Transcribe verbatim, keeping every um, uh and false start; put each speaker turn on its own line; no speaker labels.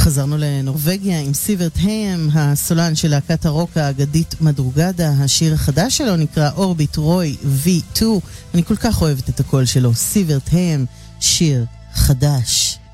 חזרנו לנורווגיה עם סיברט היים, הסולן של להקת הרוק האגדית מדרוגדה. השיר החדש שלו נקרא אורביט רוי וי טו. אני כל כך אוהבת את הקול שלו. סיברט היים, שיר חדש.